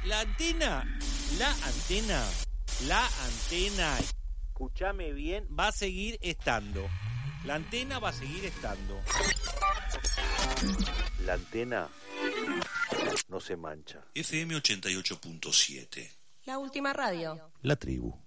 La antena, escúchame bien, va a seguir estando. La antena va a seguir estando. La antena no se mancha. FM 88.7. La última radio. La tribu.